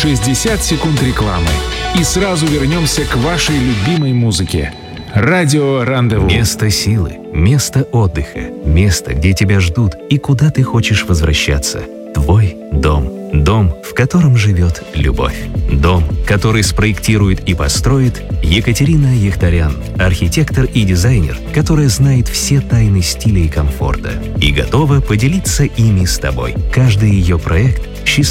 60 секунд рекламы. И сразу вернемся к вашей любимой музыке. Радио Рандеву. Место силы, место отдыха, место, где тебя ждут и куда ты хочешь возвращаться. Твой дом. Дом, в котором живет любовь. Дом, который спроектирует и построит Екатерина Яхтарян, архитектор и дизайнер, которая знает все тайны стиля и комфорта и готова поделиться ими с тобой. Каждый ее проект